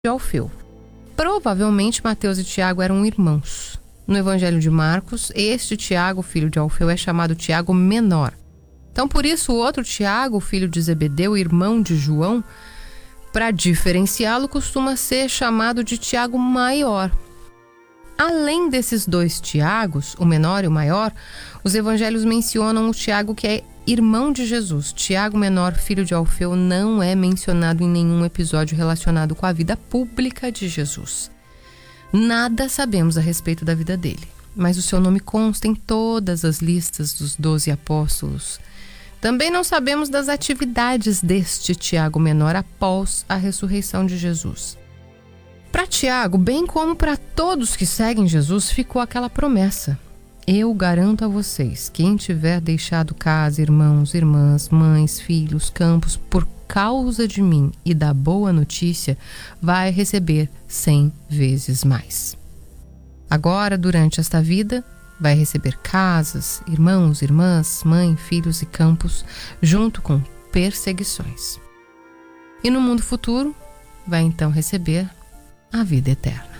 de Alfeu. Provavelmente Mateus e Tiago eram irmãos. No Evangelho de Marcos, este Tiago, filho de Alfeu, é chamado Tiago menor. Então, por isso, o outro Tiago, filho de Zebedeu, irmão de João, para diferenciá-lo, costuma ser chamado de Tiago maior. Além desses dois Tiagos, o menor e o maior, os evangelhos mencionam o Tiago que é irmão de Jesus. Tiago menor, filho de Alfeu, não é mencionado em nenhum episódio relacionado com a vida pública de Jesus. Nada sabemos a respeito da vida dele, mas o seu nome consta em todas as listas dos 12 apóstolos. Também não sabemos das atividades deste Tiago menor após a ressurreição de Jesus. Para Tiago, bem como para todos que seguem Jesus, ficou aquela promessa: eu garanto a vocês, quem tiver deixado casa, irmãos, irmãs, mães, filhos, campos, por causa de mim e da boa notícia, vai receber 100 vezes mais. Agora, durante esta vida, vai receber casas, irmãos, irmãs, mãe, filhos e campos, junto com perseguições. E no mundo futuro, vai então receber a vida eterna.